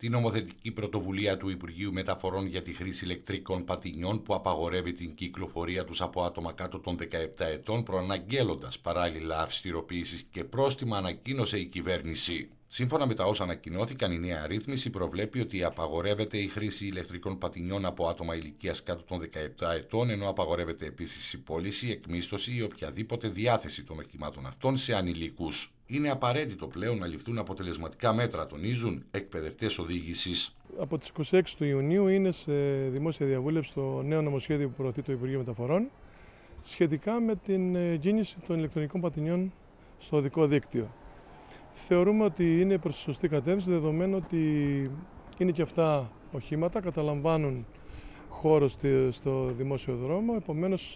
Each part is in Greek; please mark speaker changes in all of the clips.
Speaker 1: Την νομοθετική πρωτοβουλία του Υπουργείου Μεταφορών για τη χρήση ηλεκτρικών πατινιών που απαγορεύει την κυκλοφορία τους από άτομα κάτω των 17 ετών, προαναγγέλλοντας παράλληλα αυστηροποίησεις και πρόστιμα, ανακοίνωσε η κυβέρνηση. Σύμφωνα με τα όσα ανακοινώθηκαν, η νέα ρύθμιση προβλέπει ότι απαγορεύεται η χρήση ηλεκτρικών πατινιών από άτομα ηλικίας κάτω των 17 ετών, ενώ απαγορεύεται επίσης η πώληση, εκμίσθωση ή οποιαδήποτε διάθεση των οχημάτων αυτών σε ανηλίκους. Είναι απαραίτητο πλέον να ληφθούν αποτελεσματικά μέτρα, τονίζουν εκπαιδευτές οδήγησης.
Speaker 2: Από τις 26 του Ιουνίου είναι σε δημόσια διαβούλευση το νέο νομοσχέδιο που προωθεί το Υπουργείο Μεταφορών σχετικά με την κίνηση των ηλεκτρονικών πατινιών στο οδικό δίκτυο. Θεωρούμε ότι είναι προς τη σωστή κατεύθυνση, δεδομένου ότι είναι και αυτά οχήματα, καταλαμβάνουν χώρο στο δημόσιο δρόμο, επομένως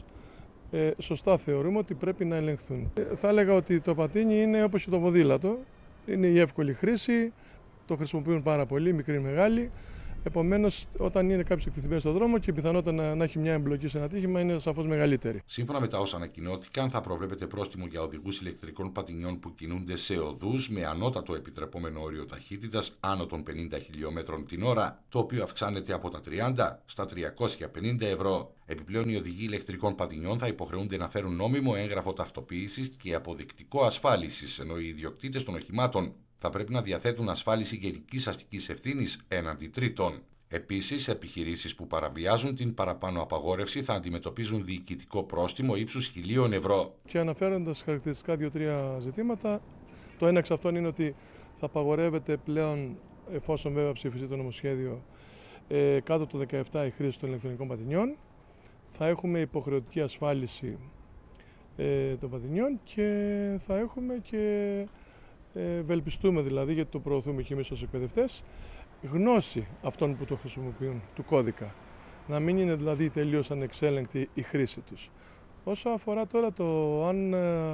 Speaker 2: σωστά θεωρούμε ότι πρέπει να ελεγχθούν. Θα έλεγα ότι το πατίνι είναι όπως και το ποδήλατο, είναι η εύκολη χρήση, το χρησιμοποιούν πάρα πολύ, μικροί μεγάλοι. Επομένως, όταν είναι κάποιος εκτεθειμένος στον δρόμο και η πιθανότητα να έχει μια εμπλοκή σε ένα ατύχημα είναι σαφώς μεγαλύτερη.
Speaker 1: Σύμφωνα με τα όσα ανακοινώθηκαν, θα προβλέπεται πρόστιμο για οδηγούς ηλεκτρικών πατινιών που κινούνται σε οδούς με ανώτατο επιτρεπόμενο όριο ταχύτητας άνω των 50 χιλιόμετρων την ώρα, το οποίο αυξάνεται από τα 30 στα 350 ευρώ. Επιπλέον, οι οδηγοί ηλεκτρικών πατινιών θα υποχρεούνται να φέρουν νόμιμο έγγραφο ταυτοποίησης και αποδεικτικό ασφάλισης, ενώ οι ιδιοκτήτες των οχημάτων θα πρέπει να διαθέτουν ασφάλιση γενικής αστικής ευθύνης έναντι τρίτων. Επίσης, επιχειρήσεις που παραβιάζουν την παραπάνω απαγόρευση θα αντιμετωπίζουν διοικητικό πρόστιμο ύψους 1.000 ευρώ.
Speaker 2: Και αναφέροντας χαρακτηριστικά 2-3 ζητήματα, το ένα εξ αυτών είναι ότι θα απαγορεύεται πλέον, εφόσον βέβαια ψηφιστεί το νομοσχέδιο, κάτω το 17 η χρήση των ηλεκτρονικών πατινιών. Θα έχουμε υποχρεωτική ασφάλιση των πατινιών και θα έχουμε και ευελπιστούμε δηλαδή, γιατί το προωθούμε και εμείς ως εκπαιδευτές, γνώση αυτών που το χρησιμοποιούν, του κώδικα. Να μην είναι δηλαδή τελείως ανεξέλεγκτη η χρήση τους. Όσο αφορά τώρα το αν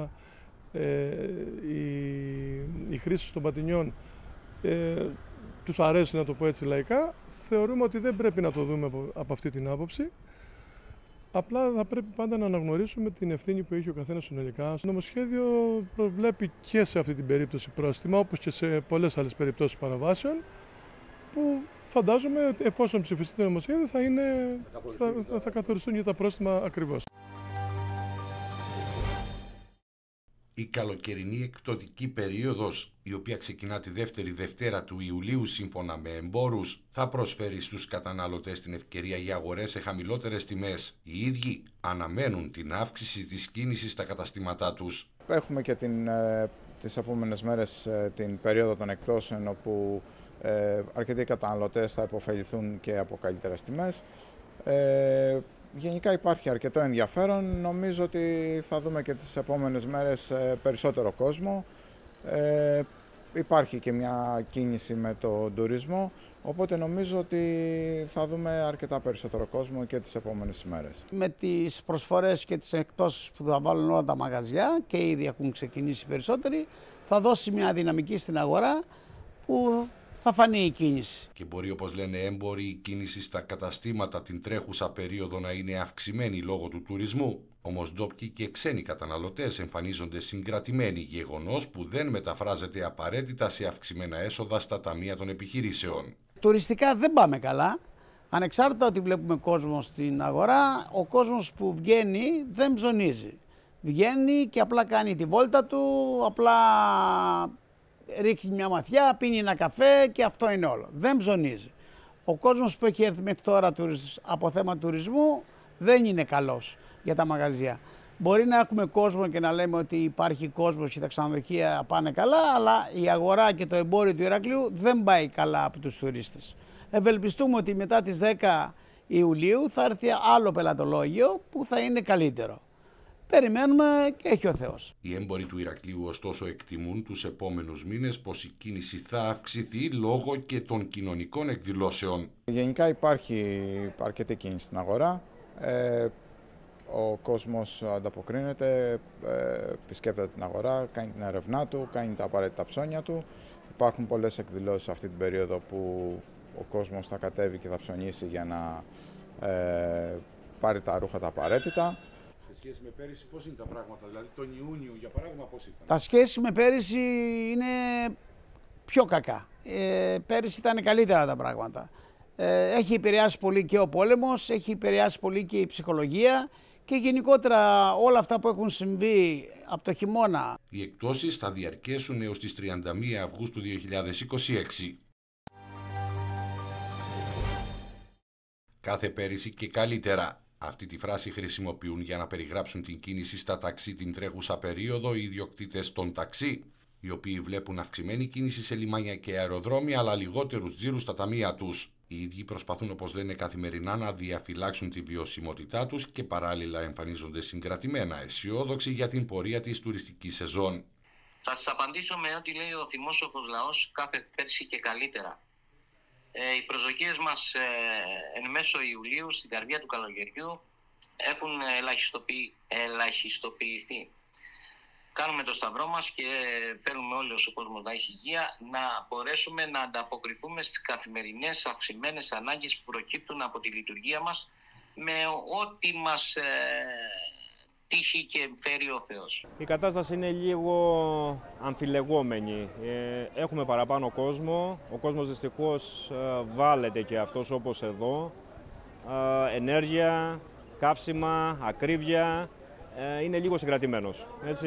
Speaker 2: η χρήση των πατινιών τους αρέσει, να το πω έτσι λαϊκά, θεωρούμε ότι δεν πρέπει να το δούμε από αυτή την άποψη. Απλά θα πρέπει πάντα να αναγνωρίσουμε την ευθύνη που έχει ο καθένας συνολικά. Το νομοσχέδιο προβλέπει και σε αυτή την περίπτωση πρόστιμα, όπως και σε πολλές άλλες περιπτώσεις παραβάσεων, που φαντάζομαι εφόσον ψηφιστεί το νομοσχέδιο θα καθοριστούν και τα πρόστιμα ακριβώς.
Speaker 1: Η καλοκαιρινή εκπτωτική περίοδος, η οποία ξεκινά τη δεύτερη Δευτέρα του Ιουλίου σύμφωνα με εμπόρους, θα προσφέρει στους καταναλωτές την ευκαιρία για αγορές σε χαμηλότερες τιμές. Οι ίδιοι αναμένουν την αύξηση της κίνησης στα καταστήματά τους.
Speaker 3: Έχουμε και τις επόμενες μέρες την περίοδο των εκπτώσεων, όπου αρκετοί καταναλωτές θα υποφεληθούν και από καλύτερες τιμές. Γενικά υπάρχει αρκετό ενδιαφέρον. Νομίζω ότι θα δούμε και τις επόμενες μέρες περισσότερο κόσμο. Υπάρχει και μια κίνηση με τον τουρισμό, οπότε νομίζω ότι θα δούμε αρκετά περισσότερο κόσμο και τις επόμενες ημέρες.
Speaker 4: Με τις προσφορές και τις εκπτώσεις που θα βάλουν όλα τα μαγαζιά, και ήδη έχουν ξεκινήσει περισσότεροι, θα δώσει μια δυναμική στην αγορά που θα φανεί η κίνηση.
Speaker 1: Και μπορεί, όπως λένε έμποροι, η κίνηση στα καταστήματα την τρέχουσα περίοδο να είναι αυξημένη λόγω του τουρισμού. Όμως ντόπιοι και ξένοι καταναλωτές εμφανίζονται συγκρατημένοι, γεγονός που δεν μεταφράζεται απαραίτητα σε αυξημένα έσοδα στα ταμεία των επιχειρήσεων.
Speaker 4: Τουριστικά δεν πάμε καλά. Ανεξάρτητα ότι βλέπουμε κόσμο στην αγορά, ο κόσμος που βγαίνει δεν ψωνίζει. Βγαίνει και απλά κάνει τη βόλτα του, απλά ρίχνει μια ματιά, πίνει ένα καφέ και αυτό είναι όλο. Δεν ψωνίζει. Ο κόσμος που έχει έρθει μέχρι τώρα από θέμα τουρισμού δεν είναι καλός για τα μαγαζιά. Μπορεί να έχουμε κόσμο και να λέμε ότι υπάρχει κόσμος και τα ξενοδοχεία πάνε καλά, αλλά η αγορά και το εμπόριο του Ηρακλείου δεν πάει καλά από τους τουρίστες. Ευελπιστούμε ότι μετά τις 10 Ιουλίου θα έρθει άλλο πελατολόγιο που θα είναι καλύτερο. Περιμένουμε και έχει ο Θεός.
Speaker 1: Οι έμποροι του Ηρακλείου ωστόσο εκτιμούν τους επόμενους μήνες πως η κίνηση θα αυξηθεί λόγω και των κοινωνικών εκδηλώσεων.
Speaker 3: Γενικά υπάρχει αρκετή κίνηση στην αγορά. Ο κόσμος ανταποκρίνεται, επισκέπτεται την αγορά, κάνει την έρευνά του, κάνει τα απαραίτητα ψώνια του. Υπάρχουν πολλές εκδηλώσεις αυτή την περίοδο που ο κόσμος θα κατέβει και θα ψωνίσει για να πάρει τα ρούχα τα απαραίτητα.
Speaker 1: Σε σχέση με πέρυσι, πώς είναι τα πράγματα, δηλαδή τον Ιούνιο για παράδειγμα πώς ήταν?
Speaker 4: Τα σχέση με πέρυσι είναι πιο κακά. Πέρυσι ήταν καλύτερα τα πράγματα. Έχει επηρεάσει πολύ και ο πόλεμος, έχει επηρεάσει πολύ και η ψυχολογία και γενικότερα όλα αυτά που έχουν συμβεί από το χειμώνα.
Speaker 1: Οι εκτόσεις θα διαρκέσουν έως τις 31 Αυγούστου 2026. Κάθε πέρυσι και καλύτερα. Αυτή τη φράση χρησιμοποιούν για να περιγράψουν την κίνηση στα ταξί την τρέχουσα περίοδο οι ιδιοκτήτες των ταξί, οι οποίοι βλέπουν αυξημένη κίνηση σε λιμάνια και αεροδρόμια, αλλά λιγότερους τζίρους στα ταμεία τους. Οι ίδιοι προσπαθούν, όπως λένε, καθημερινά να διαφυλάξουν τη βιωσιμότητά τους και παράλληλα εμφανίζονται συγκρατημένα αισιόδοξοι για την πορεία της τουριστικής σεζόν.
Speaker 5: Θα σας απαντήσω με ό,τι λέει ο θυμόσοφος λαός, κάθε πέρσι και καλύτερα. Οι προσδοκίες μας εν μέσω Ιουλίου, στην καρδιά του καλοκαιριού, έχουν ελαχιστοποιηθεί. Κάνουμε το σταυρό μας και θέλουμε όλος ο κόσμος να έχει υγεία, να μπορέσουμε να ανταποκριθούμε στις καθημερινές αυξημένες ανάγκες που προκύπτουν από τη λειτουργία μας με ό,τι μας τύχει και φέρει ο Θεός.
Speaker 6: Η κατάσταση είναι λίγο αμφιλεγόμενη. Έχουμε παραπάνω κόσμο. Ο κόσμος δυστυχώς βάλεται και αυτός όπως εδώ. Ενέργεια, καύσιμα, ακρίβεια. Είναι λίγο συγκρατημένος. Έτσι.